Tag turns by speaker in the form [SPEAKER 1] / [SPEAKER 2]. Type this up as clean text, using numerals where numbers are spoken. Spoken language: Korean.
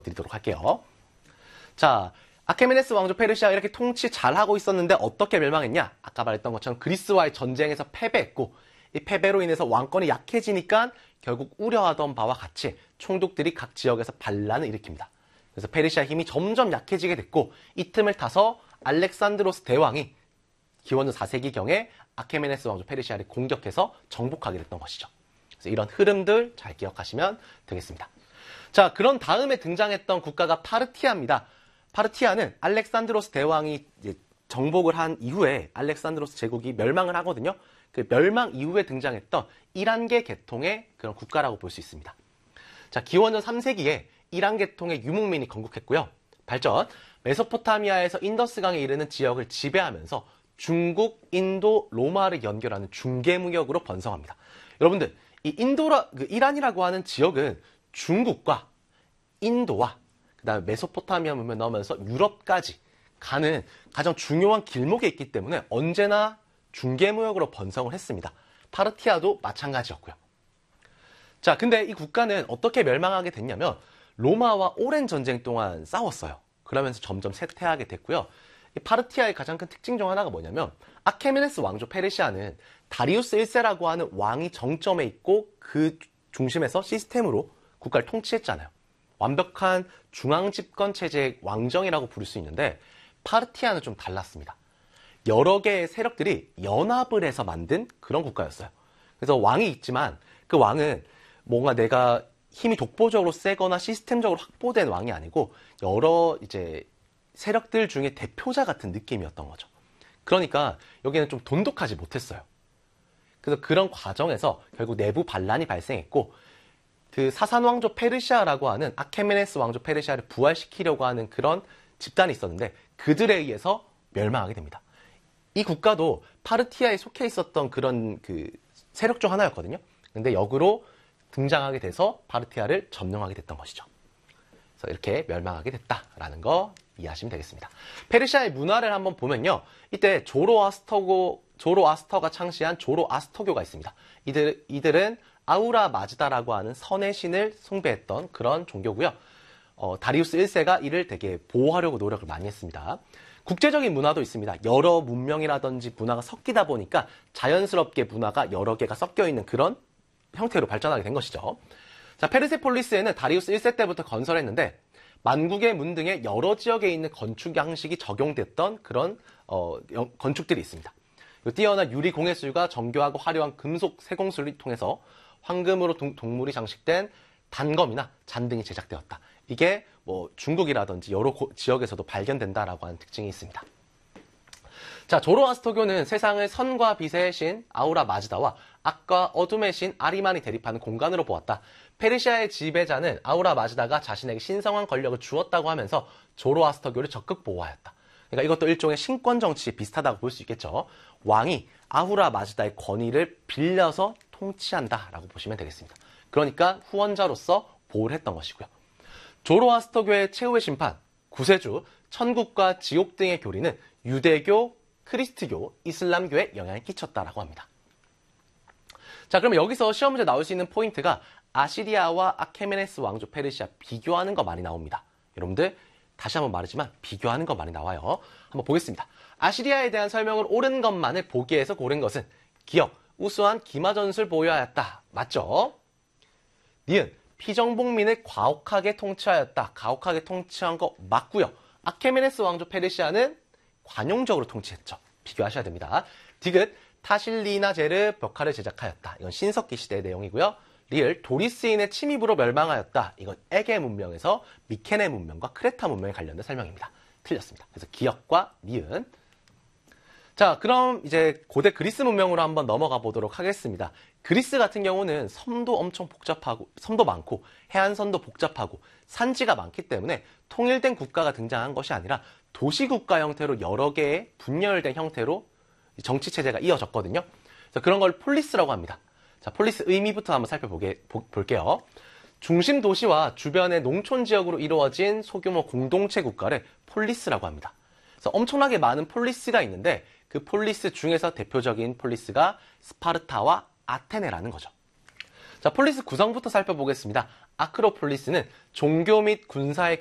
[SPEAKER 1] 드리도록 할게요. 자, 아케메네스 왕조 페르시아가 이렇게 통치 잘하고 있었는데 어떻게 멸망했냐? 아까 말했던 것처럼 그리스와의 전쟁에서 패배했고, 이 패배로 인해서 왕권이 약해지니까 결국 우려하던 바와 같이 총독들이 각 지역에서 반란을 일으킵니다. 그래서 페르시아 힘이 점점 약해지게 됐고, 이 틈을 타서 알렉산드로스 대왕이 기원전 4세기경에 아케메네스 왕조 페르시아를 공격해서 정복하게 됐던 것이죠. 그래서 이런 흐름들 잘 기억하시면 되겠습니다. 자, 그런 다음에 등장했던 국가가 파르티아입니다. 파르티아는 알렉산드로스 대왕이 이제 정복을 한 이후에 알렉산드로스 제국이 멸망을 하거든요. 그 멸망 이후에 등장했던 이란계 계통의 그런 국가라고 볼 수 있습니다. 자, 기원전 3세기에 이란 계통의 유목민이 건국했고요. 발전, 메소포타미아에서 인더스강에 이르는 지역을 지배하면서 중국, 인도, 로마를 연결하는 중개무역으로 번성합니다. 여러분들, 이 이란이라고 하는 지역은 중국과 인도와 그다음에 메소포타미아 문명을 넘으면서 유럽까지 가는 가장 중요한 길목에 있기 때문에 언제나 중개무역으로 번성을 했습니다. 파르티아도 마찬가지였고요. 자, 근데 이 국가는 어떻게 멸망하게 됐냐면 로마와 오랜 전쟁 동안 싸웠어요. 그러면서 점점 쇠퇴하게 됐고요. 이 파르티아의 가장 큰 특징 중 하나가 뭐냐면 아케메네스 왕조 페르시아는 다리우스 1세라고 하는 왕이 정점에 있고 그 중심에서 시스템으로 국가를 통치했잖아요. 완벽한 중앙집권 체제의 왕정이라고 부를 수 있는데 파르티아는 좀 달랐습니다. 여러 개의 세력들이 연합을 해서 만든 그런 국가였어요. 그래서 왕이 있지만 그 왕은 뭔가 내가 힘이 독보적으로 세거나 시스템적으로 확보된 왕이 아니고 여러 이제 세력들 중에 대표자 같은 느낌이었던 거죠. 그러니까 여기는 좀 돈독하지 못했어요. 그래서 그런 과정에서 결국 내부 반란이 발생했고 그 사산왕조 페르시아라고 하는 아케메네스 왕조 페르시아를 부활시키려고 하는 그런 집단이 있었는데 그들에 의해서 멸망하게 됩니다. 이 국가도 파르티아에 속해 있었던 그런 그 세력 중 하나였거든요. 근데 역으로 등장하게 돼서 파르티아를 점령하게 됐던 것이죠. 그래서 이렇게 멸망하게 됐다라는 거 이해하시면 되겠습니다. 페르시아의 문화를 한번 보면요. 이때 조로아스터가 창시한 조로아스터교가 있습니다. 이들은 아우라 마즈다라고 하는 선의 신을 숭배했던 그런 종교고요. 다리우스 1세가 이를 되게 보호하려고 노력을 많이 했습니다. 국제적인 문화도 있습니다. 여러 문명이라든지 문화가 섞이다 보니까 자연스럽게 문화가 여러 개가 섞여 있는 그런 형태로 발전하게 된 것이죠. 자, 페르세폴리스에는 다리우스 1세 때부터 건설했는데 만국의 문 등의 여러 지역에 있는 건축 양식이 적용됐던 그런 건축들이 있습니다. 뛰어난 유리 공예술과 정교하고 화려한 금속 세공술을 통해서 황금으로 동물이 장식된 단검이나 잔등이 제작되었다. 이게 뭐 중국이라든지 여러 지역에서도 발견된다라고 하는 특징이 있습니다. 자, 조로아스터교는 세상을 선과 빛의 신 아우라 마즈다와 악과 어둠의 신 아리만이 대립하는 공간으로 보았다. 페르시아의 지배자는 아우라 마즈다가 자신에게 신성한 권력을 주었다고 하면서 조로아스터교를 적극 보호하였다. 그러니까 이것도 일종의 신권 정치에 비슷하다고 볼 수 있겠죠. 왕이 아우라 마즈다의 권위를 빌려서 통치한다라고 보시면 되겠습니다. 그러니까 후원자로서 보호를 했던 것이고요. 조로아스터교의 최후의 심판, 구세주, 천국과 지옥 등의 교리는 유대교, 크리스트교, 이슬람교에 영향을 끼쳤다라고 합니다. 자, 그러면 여기서 시험 문제 나올 수 있는 포인트가 아시리아와 아케메네스 왕조 페르시아 비교하는 거 많이 나옵니다. 여러분들 다시 한번 말하지만 비교하는 거 많이 나와요. 한번 보겠습니다. 아시리아에 대한 설명을 옳은 것만을 보기에서 고른 것은 기억, 우수한 기마전술 보유하였다. 맞죠? 니은, 피정복민을 가혹하게 통치하였다. 가혹하게 통치한 거 맞고요. 아케메네스 왕조 페르시아는 관용적으로 통치했죠. 비교하셔야 됩니다. 디귿, 타실리나제르 벽화를 제작하였다. 이건 신석기 시대의 내용이고요. 리을, 도리스인의 침입으로 멸망하였다. 이건 에게 문명에서 미케네 문명과 크레타 문명에 관련된 설명입니다. 틀렸습니다. 그래서 기역과 니은. 자, 그럼 이제 고대 그리스 문명으로 한번 넘어가 보도록 하겠습니다. 그리스 같은 경우는 섬도 엄청 복잡하고, 섬도 많고, 해안선도 복잡하고, 산지가 많기 때문에 통일된 국가가 등장한 것이 아니라 도시국가 형태로 여러 개의 분열된 형태로 정치체제가 이어졌거든요. 그래서 그런 걸 폴리스라고 합니다. 자, 폴리스 의미부터 한번 살펴볼게요. 중심 도시와 주변의 농촌 지역으로 이루어진 소규모 공동체 국가를 폴리스라고 합니다. 그래서 엄청나게 많은 폴리스가 있는데 그 폴리스 중에서 대표적인 폴리스가 스파르타와 아테네라는 거죠. 자, 폴리스 구성부터 살펴보겠습니다. 아크로폴리스는 종교 및 군사의